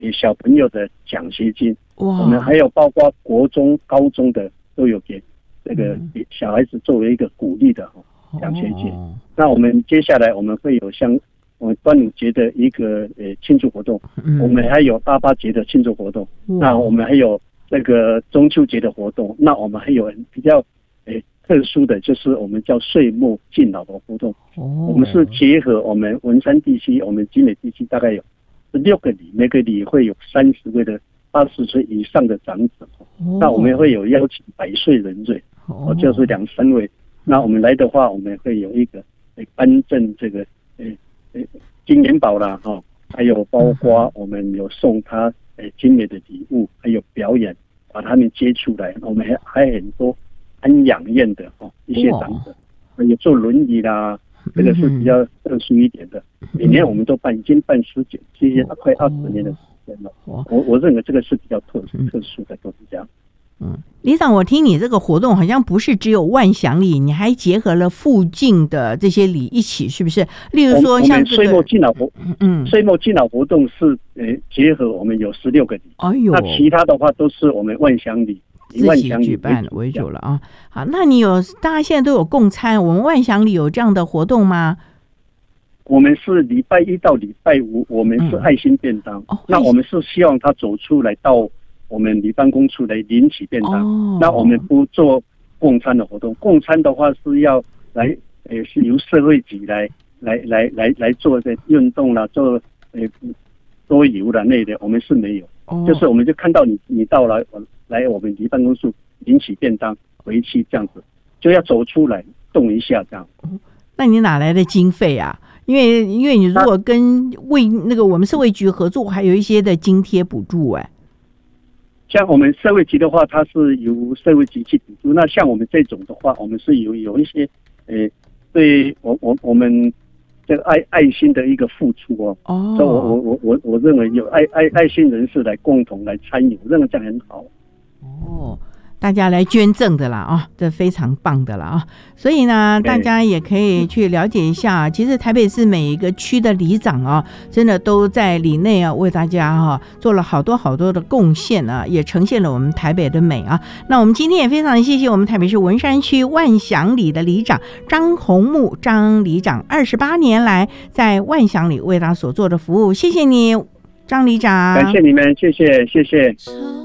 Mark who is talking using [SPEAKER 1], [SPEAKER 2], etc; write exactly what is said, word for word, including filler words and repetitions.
[SPEAKER 1] 给小朋友的奖学金，我们还有包括国中、高中的都有给这个给小孩子作为一个鼓励的奖学金。哦、那我们接下来我们会有像我们端午节的一个呃庆祝活动，嗯、我们还有八八节的庆祝活动，那我们还有那个中秋节的活动，那我们还有比较呃特殊的就是我们叫岁末敬老的活动。哦、我们是结合我们文山地区、我们金美地区大概有十六个里，每个里会有三十位的八十岁以上的长者。哦、那我们会有邀请百岁人瑞，哦，就是两三位。那我们来的话，我们会有一个呃颁证这个呃呃金元宝啦，哈、哦，还有包括我们有送他呃精美的礼物，还有表演，把他们接出来。我们还还很多安养院的哦一些长者，还有坐轮椅啦。这个是比较特殊一点的，每年我们都办，已经办十九，这些快二十年的时间了。我我认为这个是比较特特殊的，就是这样。
[SPEAKER 2] 嗯，里长，我听你这个活动好像不是只有万祥里，你还结合了附近的这些里一起，是不是？例如说像这个
[SPEAKER 1] 岁末敬老活，嗯，岁末敬老活动是呃结合我们有十六个里，哎呦，那其他的话都是我们万祥里。
[SPEAKER 2] 自己举办为主了啊，好，那你有大家现在都有共餐，我们万祥里有这样的活动吗？
[SPEAKER 1] 我们是礼拜一到礼拜五，我们是爱心便当，嗯哦、那我们是希望他走出来到我们里办公处来领取便当，哦、那我们不做共餐的活动，共餐的话是要来，呃，是由社会局来来来来来做的运动啦，做呃多油的类的，我们是没有，哦、就是我们就看到你你到了。来我们离办公室领取便当回去，这样子就要走出来动一下这样。
[SPEAKER 2] 那你哪来的经费啊？因为因为你如果跟卫那个我们社会局合作，还有一些的津贴补助哎。
[SPEAKER 1] 像我们社会局的话，它是由社会局去补助。那像我们这种的话，我们是有有一些呃，对我我我们这个爱爱心的一个付出哦。哦。所以我我我我我认为有爱爱爱心人士来共同来参与，我认为这样很好。
[SPEAKER 2] 哦，大家来捐赠的啦啊，这非常棒的啦啊！所以呢，大家也可以去了解一下。其实台北市每一个区的里长啊，真的都在里内啊，为大家哈、啊、做了好多好多的贡献啊，也呈现了我们台北的美啊。那我们今天也非常谢谢我们台北市文山区万祥里的里长张宏木张里长，二十八年来在万祥里为他所做的服务，谢谢你，张里长。
[SPEAKER 1] 感谢你们，谢谢谢谢。